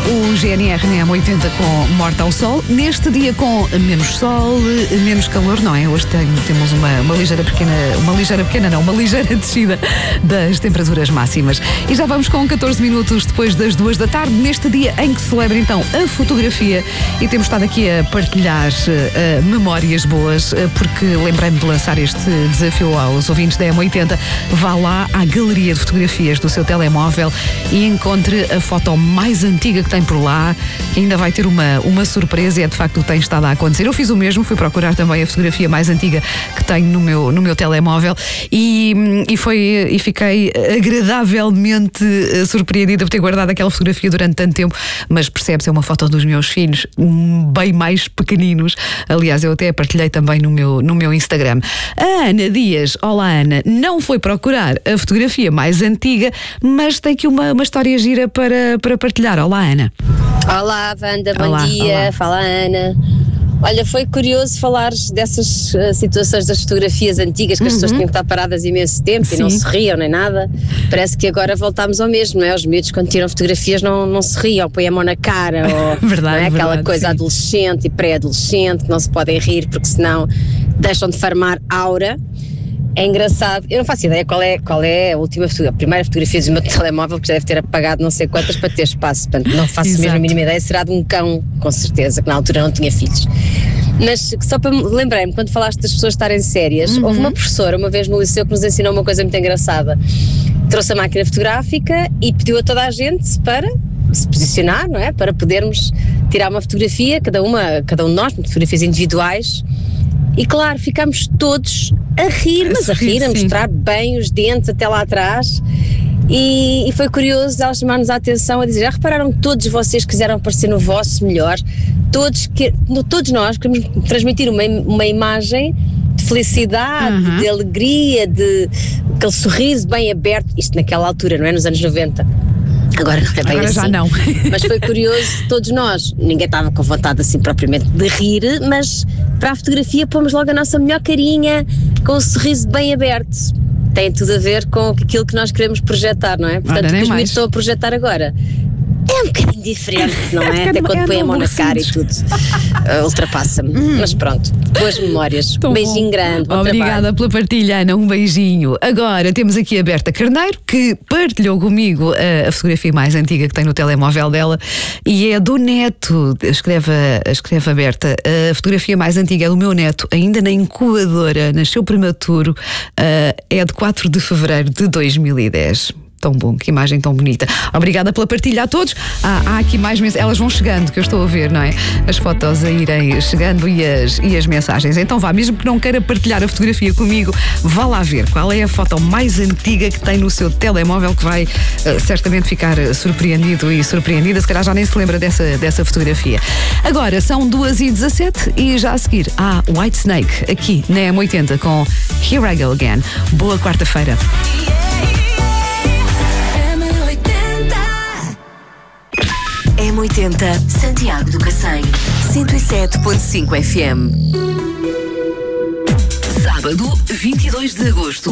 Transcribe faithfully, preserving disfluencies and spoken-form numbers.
O G N R na M oitenta com Morta ao Sol. Neste dia com menos sol, menos calor, não é? Hoje tem, temos uma, uma ligeira pequena, uma ligeira pequena não, uma ligeira descida das temperaturas máximas. E já vamos com catorze minutos depois das duas da tarde, neste dia em que se celebra então a fotografia, e temos estado aqui a partilhar uh, memórias boas, uh, porque lembrei-me de lançar este desafio aos ouvintes da M oitenta. Vá lá à galeria de fotografias do seu telemóvel e encontre a foto mais antiga que tem por lá, e ainda vai ter uma, uma surpresa, e é de facto o que tem estado a acontecer. Eu fiz o mesmo, fui procurar também a fotografia mais antiga que tenho no meu, no meu telemóvel e, e, foi, e fiquei agradavelmente surpreendida por ter guardado aquela fotografia durante tanto tempo, mas percebe-se, é uma foto dos meus filhos, bem mais pequeninos. Aliás, eu até a partilhei também no meu, no meu Instagram. A Ana Dias, olá Ana, não foi procurar a fotografia mais antiga, mas tem aqui uma, uma história gira para, para partilhar. Olá Ana. Olá Wanda, bom olá, dia, olá. Fala Ana. Olha, foi curioso falares dessas uh, situações das fotografias antigas, que as uhum. pessoas tinham que estar paradas imenso tempo. Sim. E não se riam nem nada. Parece que agora voltámos ao mesmo, não é? Os miúdos quando tiram fotografias não, não se riam, põem a mão na cara, ou verdade, não é? Aquela verdade, coisa sim. adolescente e pré-adolescente, que não se podem rir porque senão deixam de farmar aura. É engraçado, eu não faço ideia qual é, qual é a última fotografia, a primeira fotografia do meu telemóvel, que já deve ter apagado não sei quantas para ter espaço, portanto não faço mesmo a mínima ideia, será de um cão, com certeza, que na altura não tinha filhos. Mas só para lembrei-me, quando falaste das pessoas estarem sérias, uhum. houve uma professora uma vez no liceu que nos ensinou uma coisa muito engraçada. Trouxe a máquina fotográfica e pediu a toda a gente para se posicionar, não é? Para podermos tirar uma fotografia, cada uma, cada um de nós, fotografias individuais. E claro, ficámos todos a rir, mas a rir, a mostrar bem os dentes até lá atrás. E, e foi curioso ela chamar-nos a atenção a dizer: já repararam que todos vocês quiseram aparecer no vosso melhor? Todos, que, todos nós queremos transmitir uma, uma imagem de felicidade, uhum. de alegria, de aquele sorriso bem aberto. Isto naquela altura, não é? Nos anos noventa. Agora não é bem Agora assim. já não. Mas foi curioso, todos nós, ninguém estava com vontade assim propriamente de rir, mas para a fotografia pomos logo a nossa melhor carinha, com o sorriso bem aberto. Tem tudo a ver com aquilo que nós queremos projetar, não é? Portanto, o que os miúdos estão a projetar agora é um bocadinho diferente, não é? é Até quando põe a mão na cara e tudo. Uh, ultrapassa-me. Hum. Mas pronto, boas memórias. Um beijinho grande. Bom Obrigada trabalho. Pela partilha, Ana. Um beijinho. Agora temos aqui a Berta Carneiro, que partilhou comigo a, a fotografia mais antiga que tem no telemóvel dela, e é do neto. Escreve, escreve a Berta: a fotografia mais antiga é do meu neto, ainda na incubadora, nasceu prematuro, uh, é de quatro de fevereiro de dois mil e dez. Tão bom, que imagem tão bonita. Obrigada pela partilha a todos. Ah, há aqui mais mensagens, elas vão chegando, que eu estou a ver, não é? As fotos a irem chegando e as, e as mensagens. Então vá, mesmo que não queira partilhar a fotografia comigo, vá lá ver qual é a foto mais antiga que tem no seu telemóvel, que vai uh, certamente ficar surpreendido e surpreendida. Se calhar já nem se lembra dessa, dessa fotografia. Agora são duas e dezassete e já a seguir há Whitesnake aqui na M oitenta com Here I Go Again. Boa quarta-feira. M oitenta, Santiago do Cacém, cento e sete ponto cinco F M. Sábado, vinte e dois de agosto.